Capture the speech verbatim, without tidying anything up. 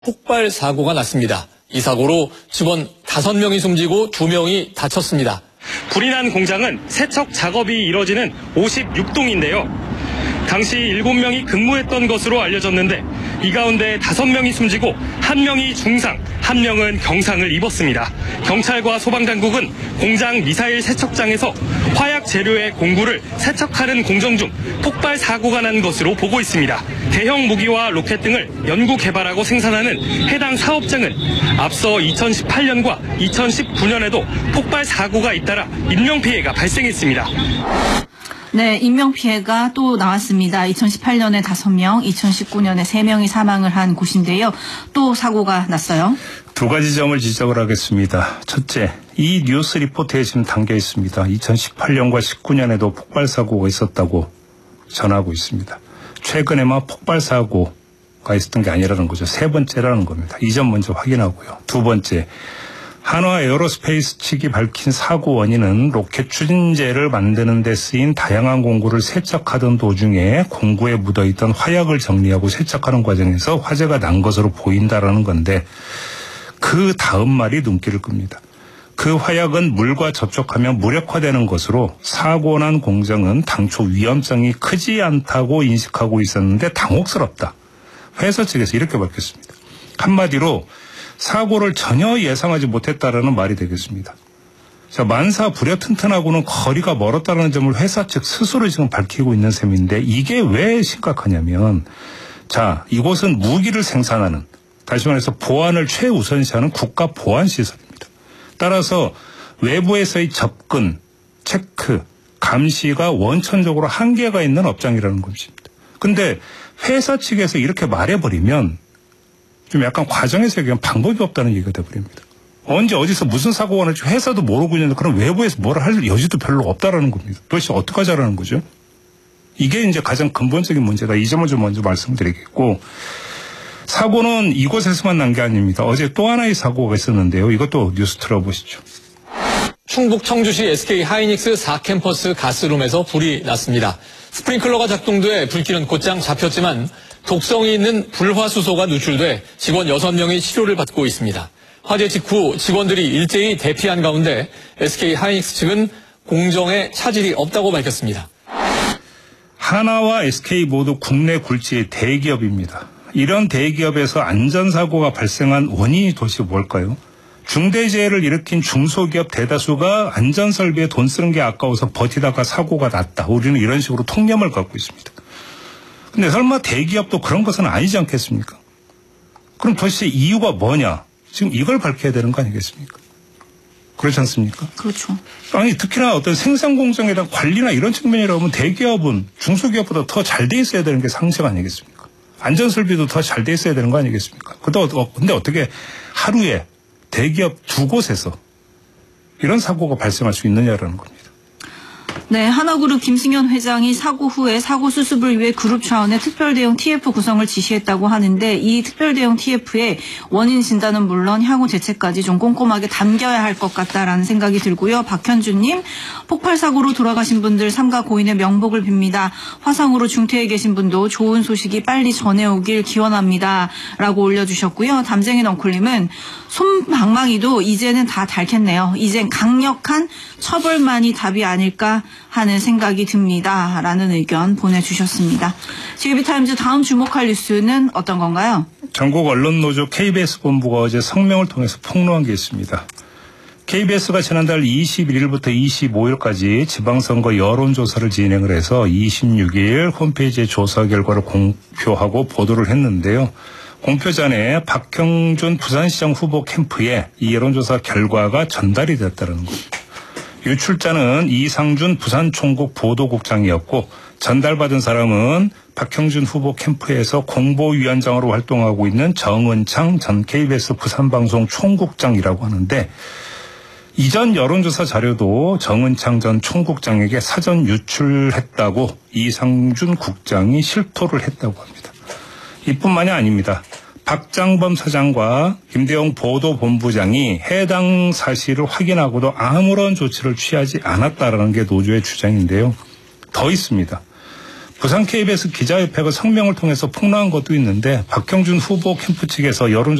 폭발 사고가 났습니다. 이 사고로 직원 다섯 명이 숨지고 두 명이 다쳤습니다. 불이 난 공장은 세척 작업이 이뤄지는 오십육 동인데요. 당시 일곱 명이 근무했던 것으로 알려졌는데 이 가운데 다섯 명이 숨지고 한 명이 중상, 한 명은 경상을 입었습니다. 경찰과 소방당국은 공장 미사일 세척장에서 화약 재료의 공구를 세척하는 공정 중 폭발 사고가 난 것으로 보고 있습니다. 대형 무기와 로켓 등을 연구 개발하고 생산하는 해당 사업장은 앞서 이천십팔 년과 이천십구 년에도 폭발 사고가 잇따라 인명피해가 발생했습니다. 네, 인명피해가 또 나왔습니다. 이천십팔 년에 다섯 명, 이천십구 년에 세 명이 사망을 한 곳인데요. 또 사고가 났어요. 두 가지 점을 지적을 하겠습니다. 첫째, 이 뉴스 리포트에 지금 담겨 있습니다. 이천십팔 년과 십구 년에도 폭발 사고가 있었다고 전하고 있습니다. 최근에만 폭발 사고가 있었던 게 아니라는 거죠. 세 번째라는 겁니다. 이 점 먼저 확인하고요. 두 번째, 한화 에어로스페이스 측이 밝힌 사고 원인은 로켓 추진제를 만드는 데 쓰인 다양한 공구를 세척하던 도중에 공구에 묻어있던 화약을 정리하고 세척하는 과정에서 화재가 난 것으로 보인다라는 건데, 그 다음 말이 눈길을 끕니다. 그 화약은 물과 접촉하면 무력화되는 것으로 사고 난 공장은 당초 위험성이 크지 않다고 인식하고 있었는데 당혹스럽다. 회사 측에서 이렇게 밝혔습니다. 한마디로 사고를 전혀 예상하지 못했다라는 말이 되겠습니다. 자, 만사 불여 튼튼하고는 거리가 멀었다는 점을 회사 측 스스로 지금 밝히고 있는 셈인데, 이게 왜 심각하냐면, 자, 이곳은 무기를 생산하는, 다시 말해서 보안을 최우선시하는 국가 보안 시설입니다. 따라서 외부에서의 접근, 체크, 감시가 원천적으로 한계가 있는 업장이라는 것입니다. 근데 회사 측에서 이렇게 말해버리면 좀 약간 과정에서 얘기하면 방법이 없다는 얘기가 돼버립니다. 언제 어디서 무슨 사고가 날지 회사도 모르고 있는데 그럼 외부에서 뭘 할 여지도 별로 없다라는 겁니다. 도대체 어떡하자라는 거죠? 이게 이제 가장 근본적인 문제다. 이 점을 좀 먼저 말씀드리겠고, 사고는 이곳에서만 난 게 아닙니다. 어제 또 하나의 사고가 있었는데요. 이것도 뉴스 들어보시죠. 충북 청주시 에스케이 하이닉스 사 캠퍼스 가스룸에서 불이 났습니다. 스프링클러가 작동돼 불길은 곧장 잡혔지만 독성이 있는 불화수소가 누출돼 직원 여섯 명이 치료를 받고 있습니다. 화재 직후 직원들이 일제히 대피한 가운데 에스케이 하이닉스 측은 공정에 차질이 없다고 밝혔습니다. 하나와 에스케이 모두 국내 굴지의 대기업입니다. 이런 대기업에서 안전사고가 발생한 원인이 도대체 뭘까요? 중대재해를 일으킨 중소기업 대다수가 안전설비에 돈 쓰는 게 아까워서 버티다가 사고가 났다. 우리는 이런 식으로 통념을 갖고 있습니다. 근데 설마 대기업도 그런 것은 아니지 않겠습니까? 그럼 도대체 이유가 뭐냐? 지금 이걸 밝혀야 되는 거 아니겠습니까? 그렇지 않습니까? 그렇죠. 아니, 특히나 어떤 생산 공정에 대한 관리나 이런 측면이라고 하면 대기업은 중소기업보다 더 잘 돼 있어야 되는 게 상식 아니겠습니까? 안전설비도 더 잘 돼 있어야 되는 거 아니겠습니까? 근데 어떻게 하루에 대기업 두 곳에서 이런 사고가 발생할 수 있느냐라는 겁니다. 네, 하나그룹 김승현 회장이 사고 후에 사고 수습을 위해 그룹 차원의 특별대응 티에프 구성을 지시했다고 하는데, 이 특별대응 티에프의 원인 진단은 물론 향후 대책까지 좀 꼼꼼하게 담겨야 할 것 같다라는 생각이 들고요. 박현주님, 폭발 사고로 돌아가신 분들 삼가 고인의 명복을 빕니다. 화상으로 중태에 계신 분도 좋은 소식이 빨리 전해오길 기원합니다. 라고 올려주셨고요. 담쟁이 넝쿨님은 솜방망이도 이제는 다 닳겠네요. 이젠 강력한 처벌만이 답이 아닐까 하는 생각이 듭니다. 라는 의견 보내주셨습니다. 제이비타임즈 다음 주목할 뉴스는 어떤 건가요? 전국 언론노조 케이비에스 본부가 어제 성명을 통해서 폭로한 게 있습니다. 케이비에스가 지난달 이십일 일부터 이십오 일까지 지방선거 여론조사를 진행을 해서 이십육 일 홈페이지에 조사 결과를 공표하고 보도를 했는데요. 공표 전에 박형준 부산시장 후보 캠프에 이 여론조사 결과가 전달이 됐다는 겁니다. 유출자는 이상준 부산총국 보도국장이었고, 전달받은 사람은 박형준 후보 캠프에서 공보위원장으로 활동하고 있는 정은창 전 케이비에스 부산방송 총국장이라고 하는데, 이전 여론조사 자료도 정은창 전 총국장에게 사전 유출했다고 이상준 국장이 실토를 했다고 합니다. 이뿐만이 아닙니다. 박장범 사장과 김대영 보도본부장이 해당 사실을 확인하고도 아무런 조치를 취하지 않았다라는 게 노조의 주장인데요. 더 있습니다. 부산 케이비에스 기자협회가 성명을 통해서 폭로한 것도 있는데 박형준 후보 캠프 측에서 여론